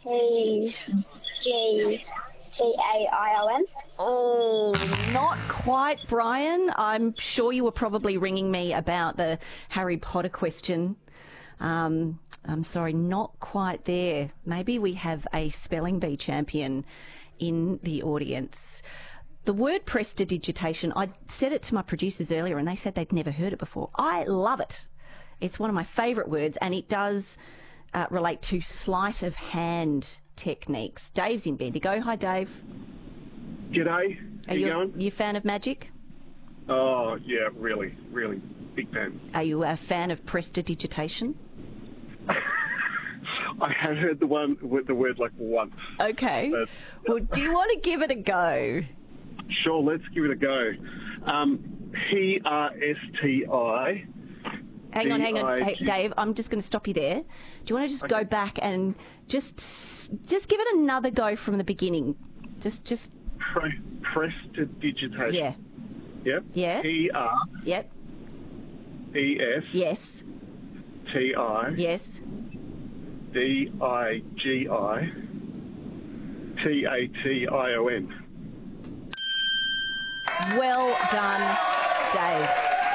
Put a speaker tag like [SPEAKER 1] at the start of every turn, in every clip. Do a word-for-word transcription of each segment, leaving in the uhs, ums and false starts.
[SPEAKER 1] T G T A I O N.
[SPEAKER 2] Oh, not quite, Brian. I'm sure you were probably ringing me about the Harry Potter question. Um, I'm sorry, not quite there. Maybe we have a spelling bee champion in the audience. The word prestidigitation, I said it to my producers earlier and they said they'd never heard it before. I love it. It's one of my favourite words, and it does uh, relate to sleight of hand techniques. Dave's in Bendigo. Hi, Dave.
[SPEAKER 3] G'day. How
[SPEAKER 2] Are
[SPEAKER 3] you
[SPEAKER 2] you,
[SPEAKER 3] going?
[SPEAKER 2] you a fan of magic?
[SPEAKER 3] Oh, yeah, really, really big fan.
[SPEAKER 2] Are you a fan of prestidigitation?
[SPEAKER 3] I have heard the one with the word like once.
[SPEAKER 2] Okay.
[SPEAKER 3] But,
[SPEAKER 2] Well, do you want to give it a go?
[SPEAKER 3] Sure, let's give it a go. Um, P R S T I.
[SPEAKER 2] Hang on, hang on. Hey,
[SPEAKER 3] D I G.
[SPEAKER 2] Dave, I'm just going to stop you there. Do you want to just
[SPEAKER 3] Okay.
[SPEAKER 2] go back and just just give it another go from the beginning? Just, just,
[SPEAKER 3] Pre- prestidigitation.
[SPEAKER 2] yeah.
[SPEAKER 3] Yep.
[SPEAKER 2] Yeah.
[SPEAKER 3] P R
[SPEAKER 2] Yep.
[SPEAKER 3] E S
[SPEAKER 2] Yes.
[SPEAKER 3] T I
[SPEAKER 2] Yes.
[SPEAKER 3] D I G I T A T I O N.
[SPEAKER 2] Well done, Dave.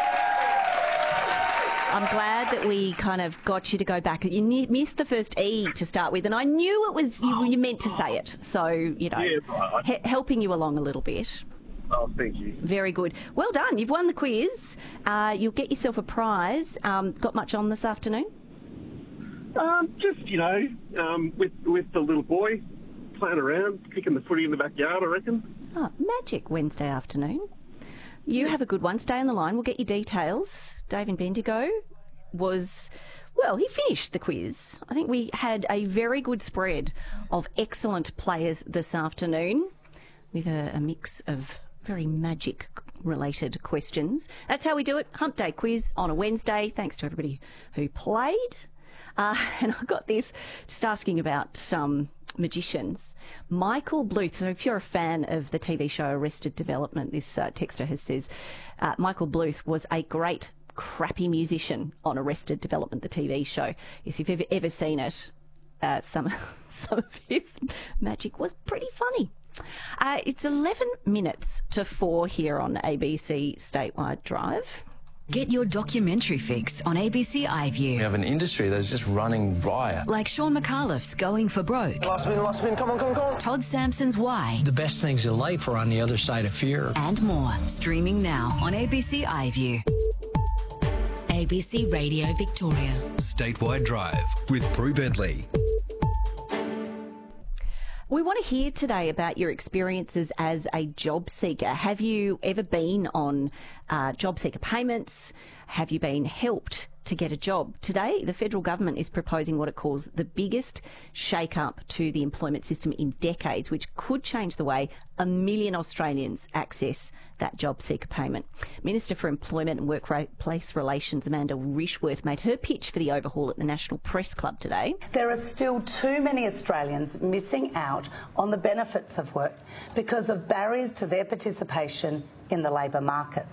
[SPEAKER 2] I'm glad that we kind of got you to go back. You ne- missed the first E to start with, and I knew it was you, you meant to say it. So, you know,
[SPEAKER 3] Yeah, right.
[SPEAKER 2] he- helping you along a little bit.
[SPEAKER 3] Oh, thank you.
[SPEAKER 2] Very good. Well done. You've won the quiz. Uh, you'll get yourself a prize. Um, got much on this afternoon?
[SPEAKER 3] Um, just, you know, um, with with the little boy, playing around, kicking the footy in the backyard, I reckon.
[SPEAKER 2] Oh, magic Wednesday afternoon. You have a good one. Stay on the line. We'll get your details. Dave in Bendigo was, well, he finished the quiz. I think we had a very good spread of excellent players this afternoon with a, a mix of very magic-related questions. That's how we do it. Hump Day quiz on a Wednesday. Thanks to everybody who played. Uh, and I got this just asking about um, magicians. Michael Bluth, so if you're a fan of the T V show Arrested Development, this uh, texter has says, uh, Michael Bluth was a great crappy musician on Arrested Development, the T V show. Yes, if you've ever, ever seen it, uh, some, some of his magic was pretty funny. Uh, it's eleven minutes to four here on A B C Statewide Drive.
[SPEAKER 4] Get your documentary fix on A B C
[SPEAKER 5] We
[SPEAKER 4] iView.
[SPEAKER 5] have an industry that's just running riot.
[SPEAKER 4] Like Sean McAuliffe's Going for Broke,
[SPEAKER 6] Last spin, last spin, come on, come on, come on.
[SPEAKER 4] Todd Sampson's Why,
[SPEAKER 7] The best things in life are on the other side of fear.
[SPEAKER 4] and more. Streaming now on A B C iView. A B C Radio Victoria.
[SPEAKER 8] Statewide Drive with Prue Bentley.
[SPEAKER 2] We want to hear today about your experiences as a job seeker. Have you ever been on uh, job seeker payments? Have you been helped to get a job? Today, the federal government is proposing what it calls the biggest shake-up to the employment system in decades, which could change the way a million Australians access that job seeker payment. Minister for Employment and Workplace Relations, Amanda Rishworth, made her pitch for the overhaul at the National Press Club today.
[SPEAKER 9] There are still too many Australians missing out on the benefits of work because of barriers to their participation in the labour market.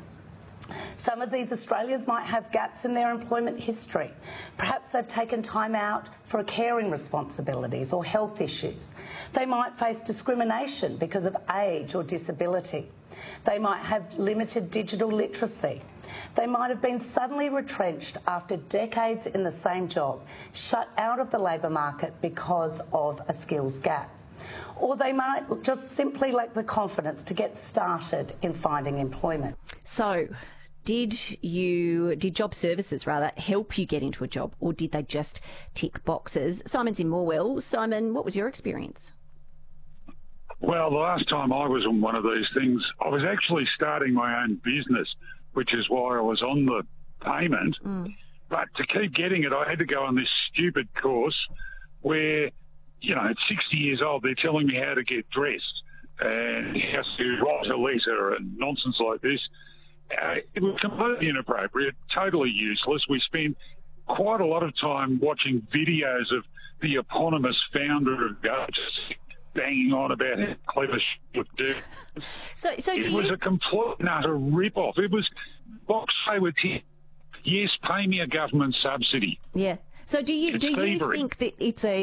[SPEAKER 9] Some of these Australians might have gaps in their employment history. Perhaps they've taken time out for caring responsibilities or health issues. They might face discrimination because of age or disability. They might have limited digital literacy. They might have been suddenly retrenched after decades in the same job, shut out of the labour market because of a skills gap. Or they might just simply lack the confidence to get started in finding employment.
[SPEAKER 2] So, did you, did job services rather help you get into a job, or did they just tick boxes? Simon's in Morwell. Simon, what was your experience?
[SPEAKER 10] Well, the last time I was on one of these things, I was actually starting my own business, which is why I was on the payment.
[SPEAKER 2] Mm.
[SPEAKER 10] But to keep getting it, I had to go on this stupid course where, you know, at sixty years old, they're telling me how to get dressed and how to write a letter and nonsense like this. Uh, it was completely inappropriate, totally useless. We spent quite a lot of time watching videos of the eponymous founder of Gojek banging on about how clever she would do.
[SPEAKER 2] So, so do
[SPEAKER 10] It
[SPEAKER 2] you...
[SPEAKER 10] was a complete and utter rip-off. It was Box Hayward here. Yes, pay me a government subsidy.
[SPEAKER 2] Yeah. So do you
[SPEAKER 10] It's
[SPEAKER 2] do you
[SPEAKER 10] thievery.
[SPEAKER 2] think that it's a